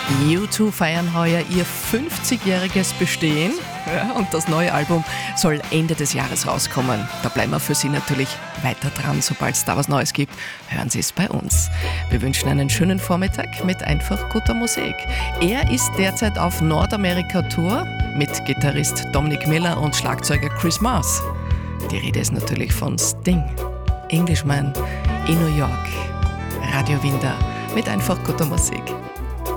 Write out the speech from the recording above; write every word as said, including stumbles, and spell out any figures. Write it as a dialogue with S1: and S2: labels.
S1: U zwei feiern heuer ihr fünfzigjähriges Bestehen, ja, und das neue Album soll Ende des Jahres rauskommen. Da bleiben wir für Sie natürlich weiter dran. Sobald es da was Neues gibt, hören Sie es bei uns. Wir wünschen einen schönen Vormittag mit einfach guter Musik. Er ist derzeit auf Nordamerika-Tour mit Gitarrist Dominic Miller und Schlagzeuger Chris Mars. Die Rede ist natürlich von Sting, Englishman in New York. Radio Winder mit einfach guter Musik.